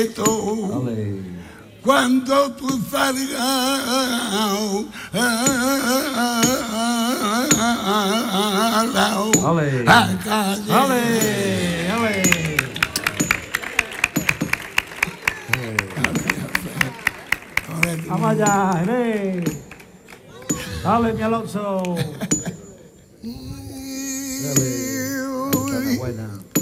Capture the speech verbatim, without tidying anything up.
Ale. Cuando tú salgas a la calle. Ale, ale. Vamos allá, ven. Dale, mi Alonso. Dale. Buena.